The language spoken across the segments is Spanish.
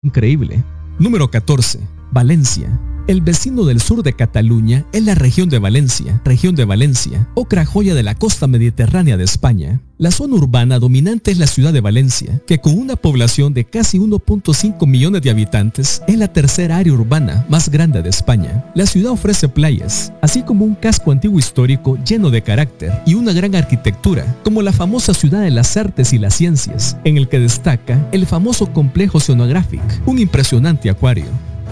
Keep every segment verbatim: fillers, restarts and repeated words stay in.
increíble. Número catorce. Valencia. El vecino del sur de Cataluña es la región de Valencia, región de Valencia, otra joya de la costa mediterránea de España. La zona urbana dominante es la ciudad de Valencia, que con una población de casi uno punto cinco millones de habitantes, es la tercera área urbana más grande de España. La ciudad ofrece playas, así como un casco antiguo histórico lleno de carácter y una gran arquitectura, como la famosa ciudad de las artes y las ciencias, en el que destaca el famoso complejo Oceanographic, un impresionante acuario.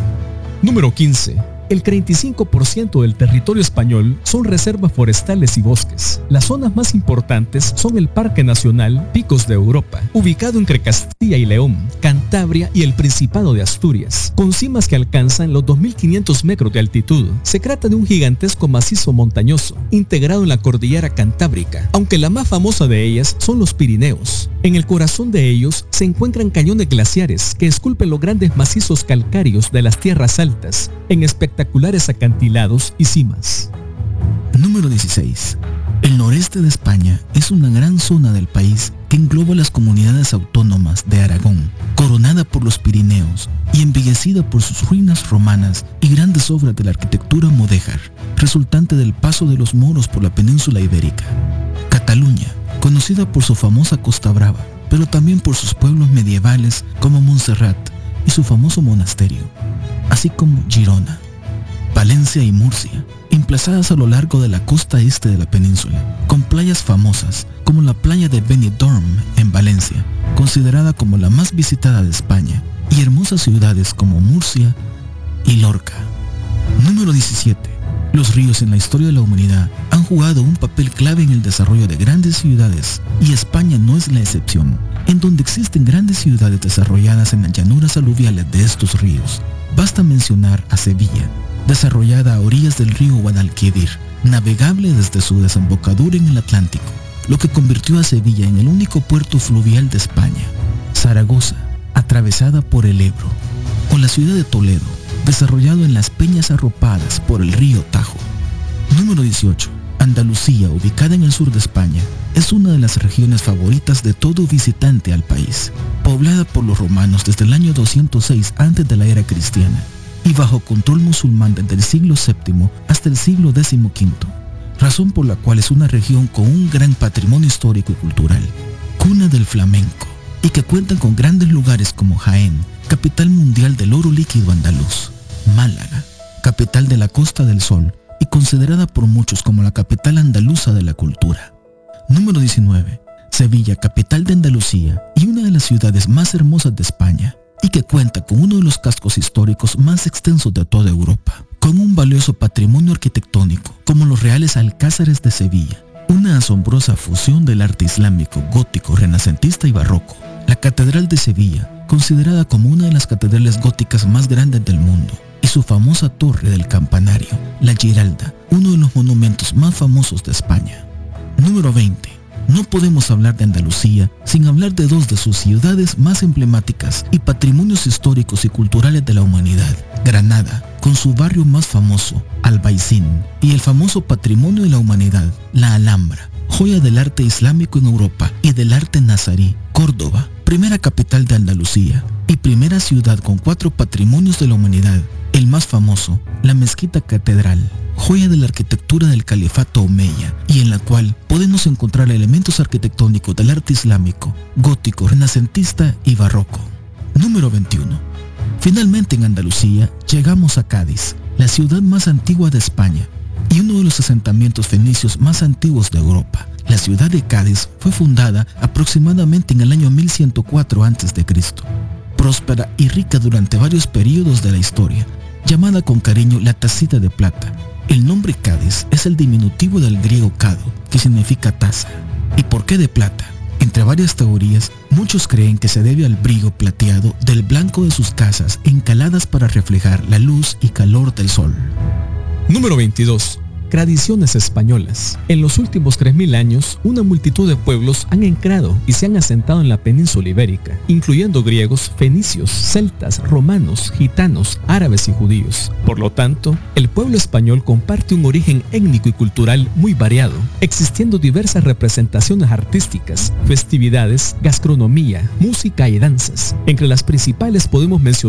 Número quince. El treinta y cinco por ciento del territorio español son reservas forestales y bosques. Las zonas más importantes son el Parque Nacional Picos de Europa, ubicado entre Castilla y León, Cantabria y el Principado de Asturias, con cimas que alcanzan los dos mil quinientos metros de altitud. Se trata de un gigantesco macizo montañoso, integrado en la cordillera Cantábrica, aunque la más famosa de ellas son los Pirineos. En el corazón de ellos se encuentran cañones glaciares que esculpen los grandes macizos calcáreos de las tierras altas, en espectaculares acantilados y cimas. Número dieciséis. El noreste de España es una gran zona del país que engloba las comunidades autónomas de Aragón, coronada por los Pirineos y embellecida por sus ruinas romanas y grandes obras de la arquitectura mudéjar, resultante del paso de los moros por la península ibérica. Cataluña, conocida por su famosa Costa Brava, pero también por sus pueblos medievales como Montserrat y su famoso monasterio, así como Girona, Valencia y Murcia, emplazadas a lo largo de la costa este de la península, con playas famosas como la playa de Benidorm en Valencia, considerada como la más visitada de España, y hermosas ciudades como Murcia y Lorca. Número diecisiete. Los ríos en la historia de la humanidad han jugado un papel clave en el desarrollo de grandes ciudades, y España no es la excepción, en donde existen grandes ciudades desarrolladas en las llanuras aluviales de estos ríos. Basta mencionar a Sevilla, desarrollada a orillas del río Guadalquivir, navegable desde su desembocadura en el Atlántico, lo que convirtió a Sevilla en el único puerto fluvial de España. Zaragoza, atravesada por el Ebro, o la ciudad de Toledo, desarrollado en las peñas arropadas por el río Tajo. Número dieciocho. Andalucía, ubicada en el sur de España, es una de las regiones favoritas de todo visitante al país, poblada por los romanos desde el año doscientos seis antes de la era cristiana y bajo control musulmán desde el siglo séptimo hasta el siglo decimoquinto, razón por la cual es una región con un gran patrimonio histórico y cultural, cuna del flamenco, y que cuentan con grandes lugares como Jaén, capital mundial del oro líquido andaluz; Málaga, capital de la Costa del Sol y considerada por muchos como la capital andaluza de la cultura. Número diecinueve. Sevilla, capital de Andalucía y una de las ciudades más hermosas de España, y que cuenta con uno de los cascos históricos más extensos de toda Europa, con un valioso patrimonio arquitectónico como los reales alcázares de Sevilla, una asombrosa fusión del arte islámico, gótico, renacentista y barroco; la Catedral de Sevilla, considerada como una de las catedrales góticas más grandes del mundo, y su famosa torre del campanario, la Giralda, uno de los monumentos más famosos de España. Número veinte. No podemos hablar de Andalucía sin hablar de dos de sus ciudades más emblemáticas y patrimonios históricos y culturales de la humanidad: Granada, con su barrio más famoso, Albaicín, y el famoso patrimonio de la humanidad, la Alhambra, joya del arte islámico en Europa y del arte nazarí; Córdoba, primera capital de Andalucía y primera ciudad con cuatro patrimonios de la humanidad, el más famoso, la Mezquita Catedral, joya de la arquitectura del califato omeya, y en la cual podemos encontrar elementos arquitectónicos del arte islámico, gótico, renacentista y barroco. Número veintiuno. Finalmente, en Andalucía llegamos a Cádiz, la ciudad más antigua de España y uno de los asentamientos fenicios más antiguos de Europa. La ciudad de Cádiz fue fundada aproximadamente en el año mil ciento cuatro antes de Cristo, próspera y rica durante varios periodos de la historia, llamada con cariño la Tacita de Plata. El nombre Cádiz es el diminutivo del griego cado, que significa taza. ¿Y por qué de plata? Entre varias teorías, muchos creen que se debe al brillo plateado del blanco de sus casas encaladas para reflejar la luz y calor del sol. Número veintidós. tradiciones españolas. En los últimos tres mil años, una multitud de pueblos han entrado y se han asentado en la península ibérica, incluyendo griegos, fenicios, celtas, romanos, gitanos, árabes y judíos. Por lo tanto, el pueblo español comparte un origen étnico y cultural muy variado, existiendo diversas representaciones artísticas, festividades, gastronomía, música y danzas. Entre las principales podemos mencionar